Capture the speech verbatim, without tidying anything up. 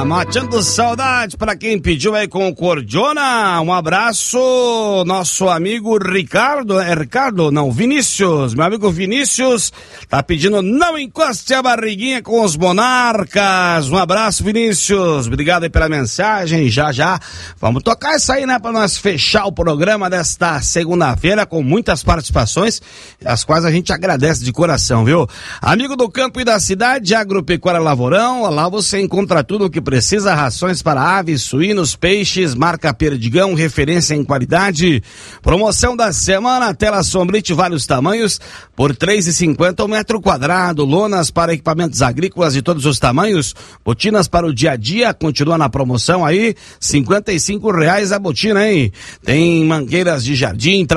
matando saudade para quem pediu aí com o Cordiona. Um abraço, nosso amigo Ricardo, é Ricardo? Não, Vinícius, meu amigo Vinícius, tá pedindo não encoste a barriguinha com os monarcas. Um abraço, Vinícius, obrigado aí pela mensagem. Já, já, vamos tocar isso aí, né, para nós fechar o programa desta segunda-feira com muitas participações, as quais a gente agradece de coração, viu? Amigo do campo e da cidade, Agropecuária Lavorão, lá você encontra tudo o que precisa, rações para aves, suínos, peixes, marca Perdigão, referência em qualidade. Promoção da semana, tela Sombrite, vários tamanhos, por três reais e cinquenta centavos o metro quadrado, lonas para equipamentos agrícolas de todos os tamanhos, botinas para o dia a dia, continua na promoção aí, cinquenta e cinco reais a botina, hein? Tem mangueiras de jardim,